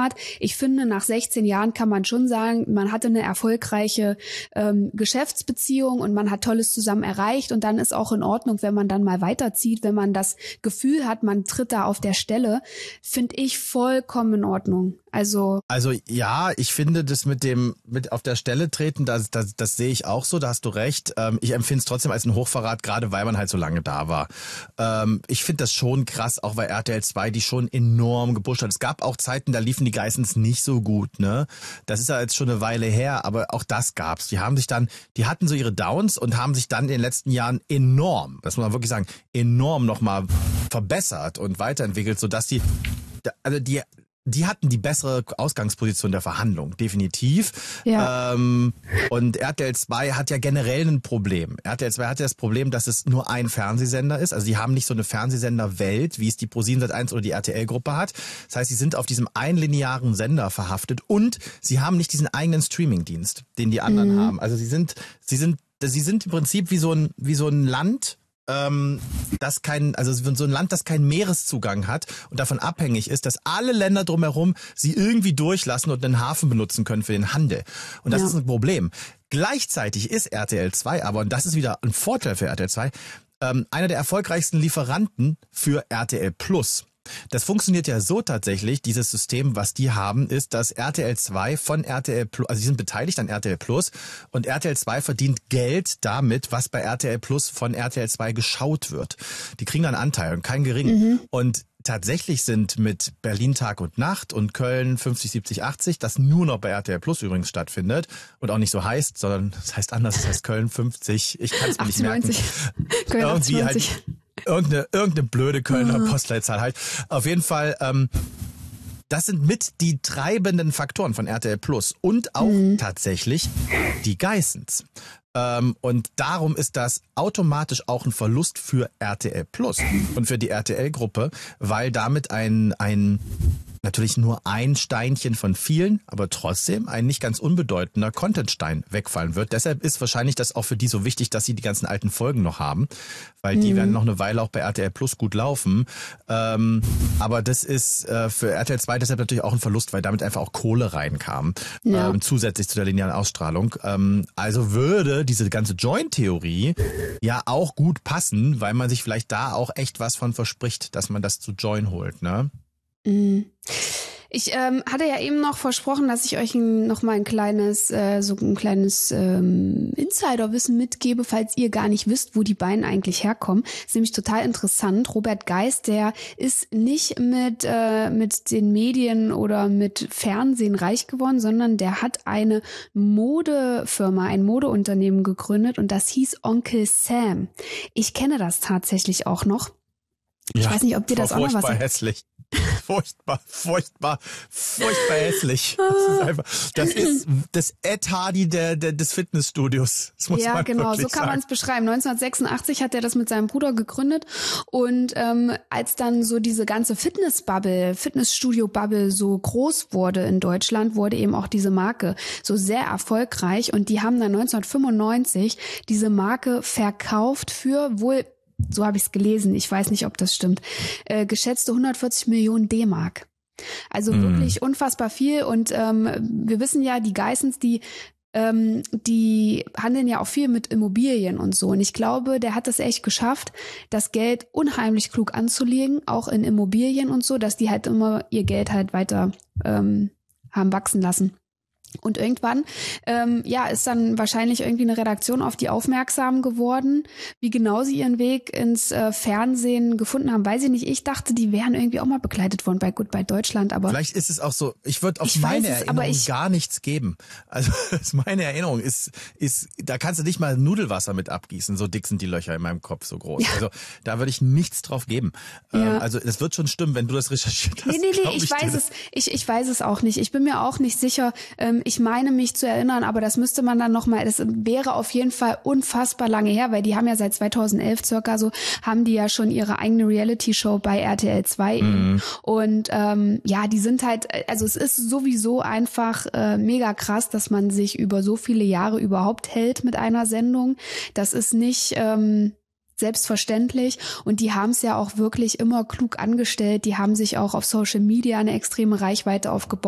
Hochverrat. Ich finde, nach 16 Jahren kann man schon sagen, man hatte eine erfolgreiche Geschäftsbeziehung und man hat Tolles zusammen erreicht und dann ist auch in Ordnung, wenn man dann mal weiterzieht, wenn man das Gefühl hat, man tritt da auf der Stelle, finde ich vollkommen in Ordnung. Also ja, ich finde das mit auf der Stelle treten, das sehe ich auch so, da hast du recht. Ich empfinde es trotzdem als einen Hochverrat, gerade weil man halt so lange da war. Ich finde das schon krass, auch weil RTL 2 die schon enorm gepusht hat. Es gab auch Zeiten, da liefen die Geissens nicht so gut, ne? Das ist ja jetzt schon eine Weile her, aber auch das gab's. Die hatten so ihre Downs und haben sich dann in den letzten Jahren enorm, das muss man wirklich sagen, enorm nochmal verbessert und weiterentwickelt, sodass die hatten die bessere Ausgangsposition der Verhandlung, definitiv. ja. Und RTL 2 hat ja generell ein Problem. RTL 2 hat ja das Problem, dass es nur ein Fernsehsender ist. Also die haben nicht so eine Fernsehsenderwelt, wie es die ProSieben Sat.1 oder die RTL-Gruppe hat. Das heißt, sie sind auf diesem einen linearen Sender verhaftet und sie haben nicht diesen eigenen Streamingdienst, den die anderen haben. Also sie sind im Prinzip wie so ein Land, so ein Land, das keinen Meereszugang hat und davon abhängig ist, dass alle Länder drumherum sie irgendwie durchlassen und einen Hafen benutzen können für den Handel. Und das ist ein Problem. Gleichzeitig ist RTL 2 aber, und das ist wieder ein Vorteil für RTL 2, einer der erfolgreichsten Lieferanten für RTL Plus. Das funktioniert ja so tatsächlich, dieses System, was die haben, ist, dass RTL 2 von RTL Plus, also die sind beteiligt an RTL Plus und RTL 2 verdient Geld damit, was bei RTL Plus von RTL 2 geschaut wird. Die kriegen einen Anteil und keinen geringen. Und tatsächlich sind mit Berlin Tag und Nacht und Köln 50, 70, 80, das nur noch bei RTL Plus übrigens stattfindet und auch nicht so heißt, sondern das heißt anders, das heißt Köln 50, ich kann es mir nicht merken. 90. Köln 80, halt irgendeine blöde Kölner Postleitzahl halt. Auf jeden Fall, das sind mit die treibenden Faktoren von RTL Plus und auch tatsächlich die Geissens. Und darum ist das automatisch auch ein Verlust für RTL Plus und für die RTL-Gruppe, weil damit natürlich nur ein Steinchen von vielen, aber trotzdem ein nicht ganz unbedeutender Contentstein wegfallen wird. Deshalb ist wahrscheinlich das auch für die so wichtig, dass sie die ganzen alten Folgen noch haben, weil die werden noch eine Weile auch bei RTL Plus gut laufen. Aber das ist für RTL 2 deshalb natürlich auch ein Verlust, weil damit einfach auch Kohle reinkam, zusätzlich zu der linearen Ausstrahlung. Also würde diese ganze Join-Theorie ja auch gut passen, weil man sich vielleicht da auch echt was von verspricht, dass man das zu Join holt, ne? Ich hatte ja eben noch versprochen, dass ich euch noch mal ein kleines Insiderwissen mitgebe, falls ihr gar nicht wisst, wo die beiden eigentlich herkommen. Das ist nämlich total interessant. Robert Geist, der ist nicht mit den Medien oder mit Fernsehen reich geworden, sondern der hat eine Modefirma, ein Modeunternehmen gegründet und das hieß Onkel Sam. Ich kenne das tatsächlich auch noch. Ich weiß nicht, ob dir das auch noch was sagt. Hässlich. Furchtbar hässlich. Das ist das Ed Hardy des Fitnessstudios. Das muss man genau, so kann man es beschreiben. 1986 hat er das mit seinem Bruder gegründet und als dann so diese ganze Fitnessstudio-Bubble so groß wurde in Deutschland, wurde eben auch diese Marke so sehr erfolgreich und die haben dann 1995 diese Marke verkauft für wohl, so habe ich es gelesen, ich weiß nicht, ob das stimmt, geschätzte 140 Millionen D-Mark. Also wirklich unfassbar viel. Und wir wissen ja, die Geissens, die handeln ja auch viel mit Immobilien und so. Und ich glaube, der hat es echt geschafft, das Geld unheimlich klug anzulegen, auch in Immobilien und so, dass die halt immer ihr Geld halt weiter haben wachsen lassen. Und irgendwann, ist dann wahrscheinlich irgendwie eine Redaktion auf die aufmerksam geworden. Wie genau sie ihren Weg ins Fernsehen gefunden haben, weiß ich nicht. Ich dachte, die wären irgendwie auch mal begleitet worden bei Goodbye Deutschland, aber vielleicht ist es auch so. Ich würde auf meine Erinnerung gar nichts geben. Also meine Erinnerung ist, da kannst du nicht mal Nudelwasser mit abgießen. So dick sind die Löcher in meinem Kopf, so groß. Ja. Also da würde ich nichts drauf geben. Ja. Also es wird schon stimmen, wenn du das recherchiert hast. Nee, ich weiß es. Ich weiß es auch nicht. Ich bin mir auch nicht sicher. Ich meine mich zu erinnern, aber das müsste man dann nochmal, das wäre auf jeden Fall unfassbar lange her, weil die haben ja seit 2011 circa so, haben die ja schon ihre eigene Reality-Show bei RTL 2 eben. Und die sind halt, also es ist sowieso einfach mega krass, dass man sich über so viele Jahre überhaupt hält mit einer Sendung. Das ist nicht selbstverständlich und die haben es ja auch wirklich immer klug angestellt. Die haben sich auch auf Social Media eine extreme Reichweite aufgebaut.